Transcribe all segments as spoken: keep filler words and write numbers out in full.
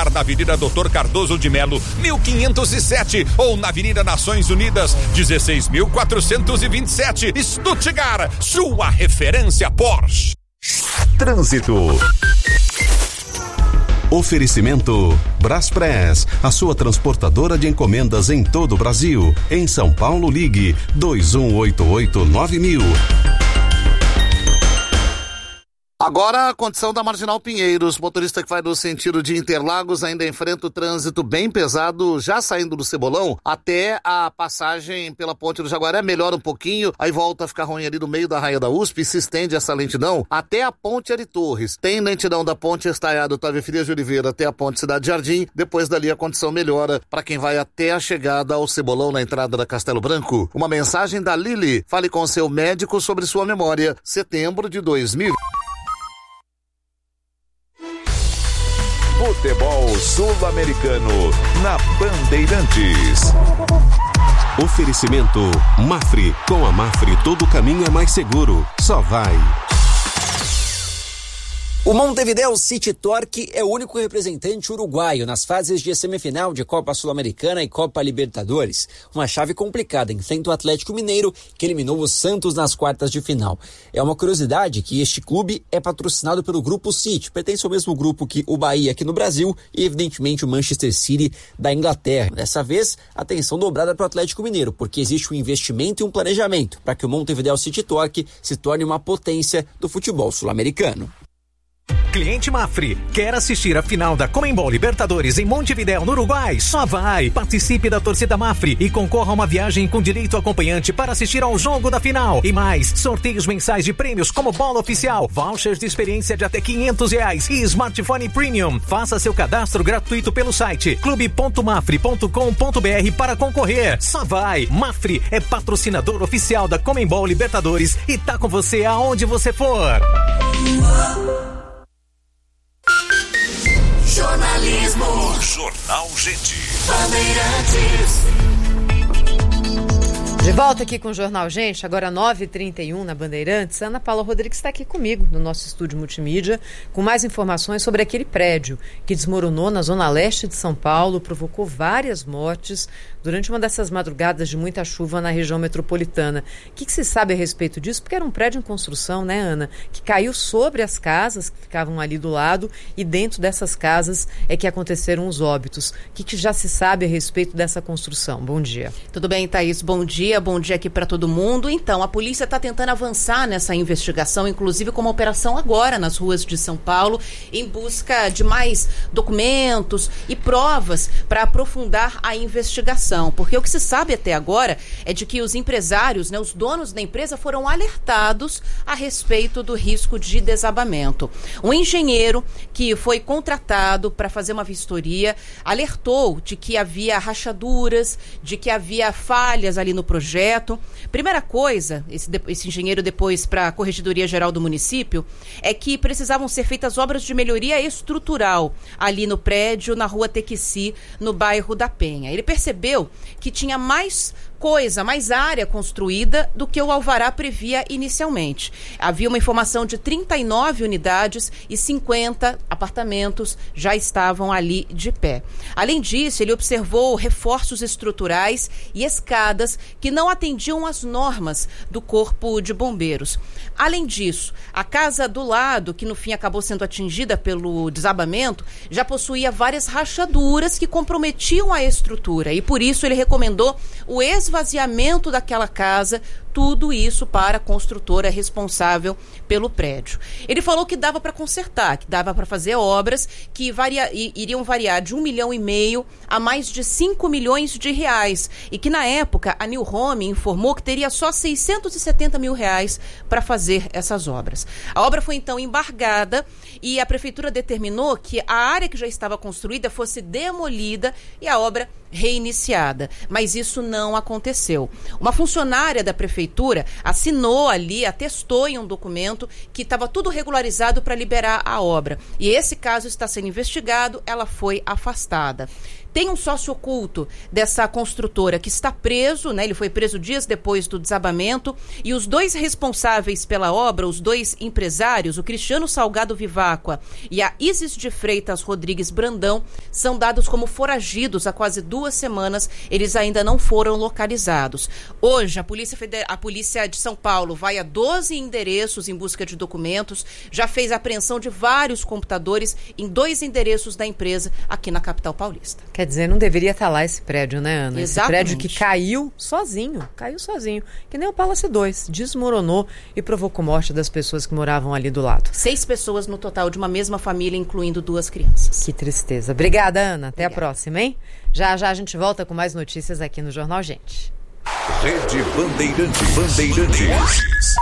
estar na Avenida Doutor Cardoso de Melo, mil quinhentos e sete, ou na Avenida Nações Unidas, dezesseis mil quatrocentos e vinte e sete, Stuttgart, sua referência Porsche. Trânsito. Oferecimento Braspress, a sua transportadora de encomendas em todo o Brasil. Em São Paulo, ligue dois um oito oito nove mil. Agora a condição da Marginal Pinheiros. Motorista que vai no sentido de Interlagos ainda enfrenta o trânsito bem pesado, já saindo do Cebolão até a passagem pela Ponte do Jaguaré. Melhora um pouquinho, aí volta a ficar ruim ali no meio da Raia da U S P e se estende essa lentidão até a Ponte Ari Torres. Tem lentidão da Ponte Estaiado Otávio Frias de Oliveira até a Ponte Cidade Jardim. Depois dali a condição melhora para quem vai até a chegada ao Cebolão na entrada da Castelo Branco. Uma mensagem da Lili. Fale com seu médico sobre sua memória. Setembro de dois mil. Futebol Sul-Americano na Bandeirantes. Oferecimento Mafre. Com a Mafre todo caminho é mais seguro. Só vai. O Montevideo City Torque é o único representante uruguaio nas fases de semifinal de Copa Sul-Americana e Copa Libertadores. Uma chave complicada, enfrenta o Atlético Mineiro, que eliminou o Santos nas quartas de final. É uma curiosidade que este clube é patrocinado pelo Grupo City, pertence ao mesmo grupo que o Bahia aqui no Brasil e, evidentemente, o Manchester City da Inglaterra. Dessa vez, atenção dobrada para o Atlético Mineiro, porque existe um investimento e um planejamento para que o Montevideo City Torque se torne uma potência do futebol sul-americano. Cliente Mafre, quer assistir a final da Conmebol Libertadores em Montevideo, no Uruguai? Só vai! Participe da torcida Mafre e concorra a uma viagem com direito acompanhante para assistir ao jogo da final. E mais, sorteios mensais de prêmios como bola oficial, vouchers de experiência de até quinhentos reais e smartphone premium. Faça seu cadastro gratuito pelo site clube ponto mafre ponto com ponto br para concorrer. Só vai! Mafre é patrocinador oficial da Conmebol Libertadores e tá com você aonde você for. Jornalismo. Jornal Gente. Bandeirantes. De volta aqui com o Jornal Gente, agora nove e trinta e um na Bandeirantes. Ana Paula Rodrigues está aqui comigo no nosso estúdio multimídia com mais informações sobre aquele prédio que desmoronou na zona leste de São Paulo, provocou várias mortes durante uma dessas madrugadas de muita chuva na região metropolitana. O que, que se sabe a respeito disso? Porque era um prédio em construção, né, Ana? Que caiu sobre as casas que ficavam ali do lado e dentro dessas casas é que aconteceram os óbitos. O que, que já se sabe a respeito dessa construção? Bom dia. Tudo bem, Thaís? Bom dia. Bom dia aqui para todo mundo. Então, a polícia está tentando avançar nessa investigação, inclusive com uma operação agora nas ruas de São Paulo, em busca de mais documentos e provas para aprofundar a investigação. Porque o que se sabe até agora é de que os empresários, né, os donos da empresa, foram alertados a respeito do risco de desabamento. Um engenheiro que foi contratado para fazer uma vistoria alertou de que havia rachaduras, de que havia falhas ali no projeto. Primeira coisa, esse, esse engenheiro depois para a Corregedoria Geral do município, é que precisavam ser feitas obras de melhoria estrutural ali no prédio, na rua Tequici, no bairro da Penha. Ele percebeu que tinha mais coisa, mais área construída do que o alvará previa inicialmente. Havia uma informação de trinta e nove unidades e cinquenta apartamentos já estavam ali de pé. Além disso, ele observou reforços estruturais e escadas que não atendiam às normas do Corpo de Bombeiros. Além disso, a casa do lado, que no fim acabou sendo atingida pelo desabamento, já possuía várias rachaduras que comprometiam a estrutura e por isso ele recomendou o esvaziamento daquela casa, tudo isso para a construtora responsável pelo prédio. Ele falou que dava para consertar, que dava para fazer obras que varia, iriam variar de um milhão e meio a mais de cinco milhões de reais e que na época a New Home informou que teria só seiscentos e setenta mil reais para fazer essas obras. A obra foi então embargada e a prefeitura determinou que a área que já estava construída fosse demolida e a obra reiniciada, mas isso não aconteceu. Uma funcionária da prefeitura assinou ali, atestou em um documento que estava tudo regularizado para liberar a obra. E esse caso está sendo investigado, ela foi afastada. Tem um sócio oculto dessa construtora que está preso, né? Ele foi preso dias depois do desabamento, e os dois responsáveis pela obra, os dois empresários, o Cristiano Salgado Viváqua e a Isis de Freitas Rodrigues Brandão, são dados como foragidos há quase duas semanas. Eles ainda não foram localizados. Hoje, a Polícia Feder- a Polícia de São Paulo vai a doze endereços em busca de documentos, já fez a apreensão de vários computadores em dois endereços da empresa aqui na capital paulista. Quer dizer, não deveria estar lá esse prédio, né, Ana? Exatamente. Esse prédio que caiu sozinho, caiu sozinho, que nem o Palace dois, desmoronou e provocou morte das pessoas que moravam ali do lado. Seis pessoas no total de uma mesma família, incluindo duas crianças. Que tristeza. Obrigada, Ana. Até Obrigada. a próxima, hein? Já já a gente volta com mais notícias aqui no Jornal Gente. Rede Bandeirantes. Bandeirantes.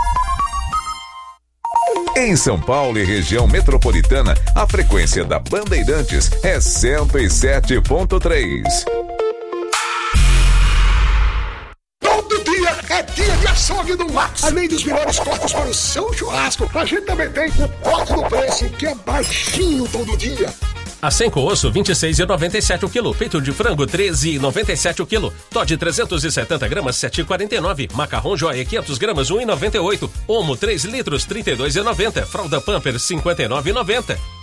Em São Paulo e região metropolitana, a frequência da Bandeirantes é cento e sete ponto três. Todo dia é dia de açougue do Max. Além dos melhores cortes para o seu churrasco, a gente também tem o corte do preço, que é baixinho todo dia. Acenco osso, vinte e seis reais e noventa e sete o quilo. Peito de frango, treze reais e noventa e sete o quilo. Toddy trezentos e setenta gramas, sete reais e quarenta e nove. Macarrão Joia, quinhentas gramas, um real e noventa e oito. Omo, três litros, trinta e dois reais e noventa. Fralda Pampers, cinquenta e nove reais e noventa.